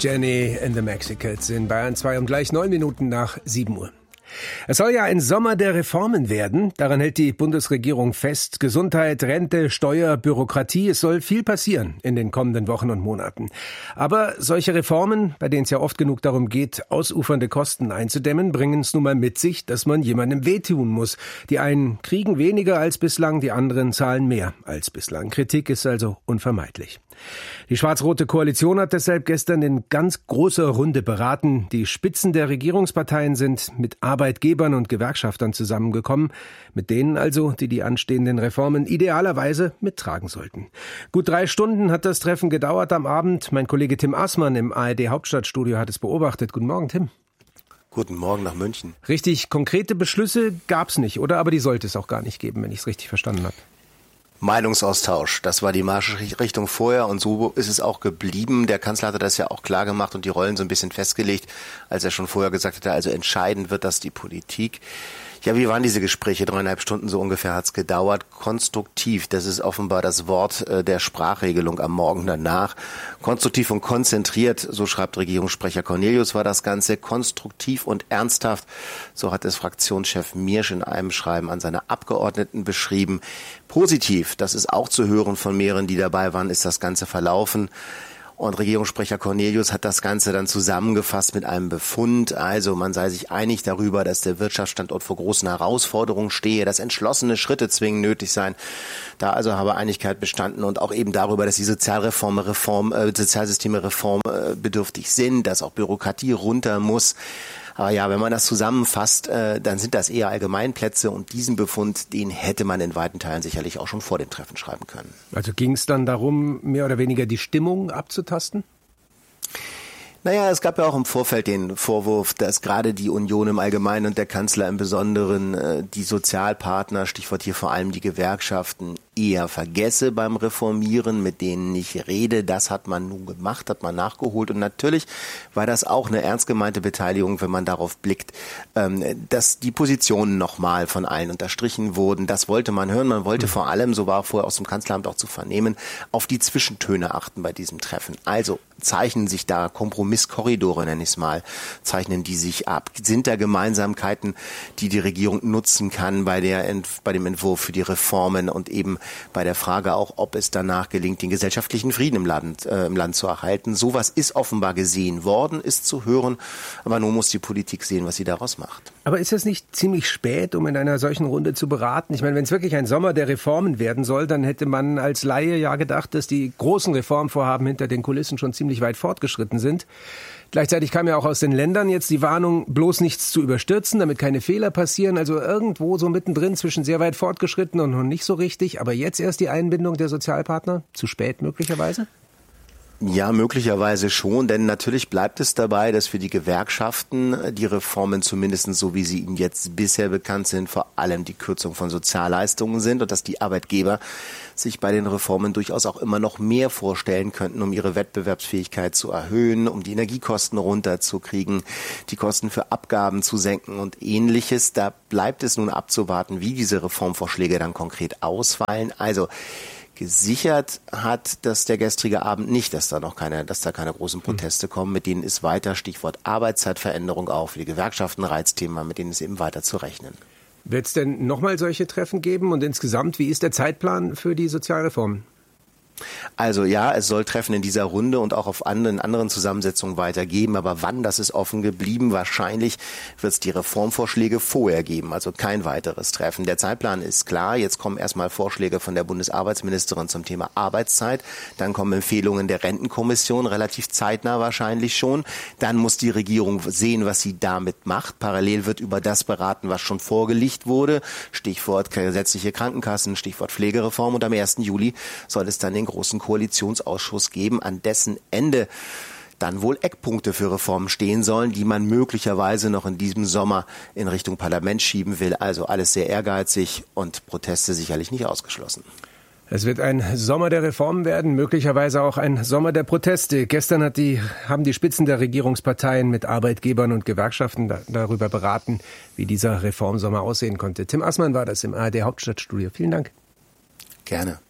Jenny and the Mexicans in Bayern 2 um gleich 9 Minuten nach 7 Uhr. Es soll ja ein Sommer der Reformen werden. Daran hält die Bundesregierung fest. Gesundheit, Rente, Steuer, Bürokratie. Es soll viel passieren in den kommenden Wochen und Monaten. Aber solche Reformen, bei denen es ja oft genug darum geht, ausufernde Kosten einzudämmen, bringen es nun mal mit sich, dass man jemandem wehtun muss. Die einen kriegen weniger als bislang, die anderen zahlen mehr als bislang. Kritik ist also unvermeidlich. Die schwarz-rote Koalition hat deshalb gestern in ganz großer Runde beraten. Die Spitzen der Regierungsparteien sind mit Arbeitgebern und Gewerkschaftern zusammengekommen, mit denen also, die die anstehenden Reformen idealerweise mittragen sollten. Gut 3 Stunden hat das Treffen gedauert am Abend. Mein Kollege Tim Aßmann im ARD Hauptstadtstudio hat es beobachtet. Guten Morgen, Tim. Guten Morgen nach München. Richtig konkrete Beschlüsse gab's nicht, oder? Aber die sollte es auch gar nicht geben, wenn ich es richtig verstanden habe. Meinungsaustausch, das war die Marschrichtung vorher und so ist es auch geblieben. Der Kanzler hatte das ja auch klar gemacht und die Rollen so ein bisschen festgelegt, als er schon vorher gesagt hatte, also entscheidend wird das die Politik. Ja, wie waren diese Gespräche? 3,5 Stunden so ungefähr hat's gedauert. Konstruktiv, das ist offenbar das Wort der Sprachregelung am Morgen danach. Konstruktiv und konzentriert, so schreibt Regierungssprecher Cornelius, war das Ganze. Konstruktiv und ernsthaft, so hat es Fraktionschef Miersch in einem Schreiben an seine Abgeordneten beschrieben. Positiv, das ist auch zu hören von mehreren, die dabei waren, ist das Ganze verlaufen. Und Regierungssprecher Cornelius hat das Ganze dann zusammengefasst mit einem Befund. Also man sei sich einig darüber, dass der Wirtschaftsstandort vor großen Herausforderungen stehe, dass entschlossene Schritte zwingend nötig seien. Da also habe Einigkeit bestanden und auch eben darüber, dass die Sozialsysteme reformbedürftig sind, dass auch Bürokratie runter muss. Aber ja, wenn man das zusammenfasst, dann sind das eher Allgemeinplätze und diesen Befund, den hätte man in weiten Teilen sicherlich auch schon vor dem Treffen schreiben können. Also ging es dann darum, mehr oder weniger die Stimmung abzutasten? Naja, es gab ja auch im Vorfeld den Vorwurf, dass gerade die Union im Allgemeinen und der Kanzler im Besonderen die Sozialpartner, Stichwort hier vor allem die Gewerkschaften, eher vergesse beim Reformieren, mit denen ich rede. Das hat man nun gemacht, hat man nachgeholt. Und natürlich war das auch eine ernst gemeinte Beteiligung, wenn man darauf blickt, dass die Positionen nochmal von allen unterstrichen wurden. Das wollte man hören. Man wollte vor allem, so war vorher aus dem Kanzleramt auch zu vernehmen, auf die Zwischentöne achten bei diesem Treffen. Also zeichnen sich da Kompromisskorridore, nenne ich es mal, zeichnen die sich ab? Sind da Gemeinsamkeiten, die die Regierung nutzen kann bei dem Entwurf für die Reformen und eben bei der Frage auch, ob es danach gelingt, den gesellschaftlichen Frieden im Land zu erhalten? Sowas ist offenbar gesehen worden, ist zu hören, aber nun muss die Politik sehen, was sie daraus macht. Aber ist es nicht ziemlich spät, um in einer solchen Runde zu beraten? Ich meine, wenn es wirklich ein Sommer der Reformen werden soll, dann hätte man als Laie ja gedacht, dass die großen Reformvorhaben hinter den Kulissen schon ziemlich weit fortgeschritten sind. Gleichzeitig kam ja auch aus den Ländern jetzt die Warnung, bloß nichts zu überstürzen, damit keine Fehler passieren. Also irgendwo so mittendrin zwischen sehr weit fortgeschritten und noch nicht so richtig. Aber jetzt erst die Einbindung der Sozialpartner? Zu spät möglicherweise? Ja, möglicherweise schon, denn natürlich bleibt es dabei, dass für die Gewerkschaften die Reformen zumindest so, wie sie ihnen jetzt bisher bekannt sind, vor allem die Kürzung von Sozialleistungen sind und dass die Arbeitgeber sich bei den Reformen durchaus auch immer noch mehr vorstellen könnten, um ihre Wettbewerbsfähigkeit zu erhöhen, um die Energiekosten runterzukriegen, die Kosten für Abgaben zu senken und Ähnliches. Da bleibt es nun abzuwarten, wie diese Reformvorschläge dann konkret ausfallen. Also gesichert hat das der gestrige Abend nicht, dass da keine großen Proteste kommen. Mit denen ist weiter, Stichwort Arbeitszeitveränderung auch für die Gewerkschaften Reizthema, mit denen ist eben weiter zu rechnen. Wird es denn nochmal solche Treffen geben und insgesamt, wie ist der Zeitplan für die Sozialreformen? Also ja, es soll Treffen in dieser Runde und auch auf anderen Zusammensetzungen weitergeben. Aber wann, das ist offen geblieben. Wahrscheinlich wird es die Reformvorschläge vorher geben, also kein weiteres Treffen. Der Zeitplan ist klar. Jetzt kommen erstmal Vorschläge von der Bundesarbeitsministerin zum Thema Arbeitszeit. Dann kommen Empfehlungen der Rentenkommission, relativ zeitnah wahrscheinlich schon. Dann muss die Regierung sehen, was sie damit macht. Parallel wird über das beraten, was schon vorgelegt wurde. Stichwort gesetzliche Krankenkassen, Stichwort Pflegereform. Und am 1. Juli soll es dann den großen Koalitionsausschuss geben, an dessen Ende dann wohl Eckpunkte für Reformen stehen sollen, die man möglicherweise noch in diesem Sommer in Richtung Parlament schieben will. Also alles sehr ehrgeizig und Proteste sicherlich nicht ausgeschlossen. Es wird ein Sommer der Reformen werden, möglicherweise auch ein Sommer der Proteste. Gestern haben die Spitzen der Regierungsparteien mit Arbeitgebern und Gewerkschaften darüber beraten, wie dieser Reformsommer aussehen konnte. Tim Aßmann war das im ARD Hauptstadtstudio. Vielen Dank. Gerne.